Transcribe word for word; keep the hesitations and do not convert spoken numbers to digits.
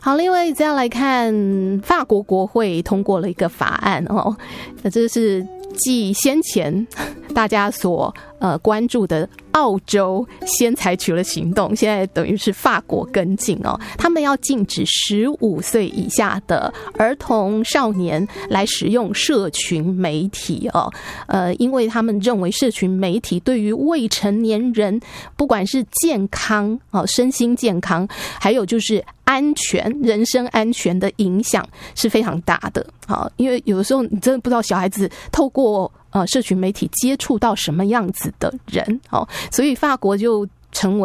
好，另外再来看法国国会通过了一个法案哦，这是继先前大家所呃关注的澳洲先采取了行动，现在等于是法国跟进哦，他们要禁止十五岁以下的儿童少年来使用社群媒体哦，呃，因为他们认为社群媒体对于未成年人不管是健康哦，身心健康，还有就是安全、人身安全的影响是非常大的。好，因为有的时候你真的不知道小孩子透过呃社群媒体接触到什么样子的人，好，所以法国就成为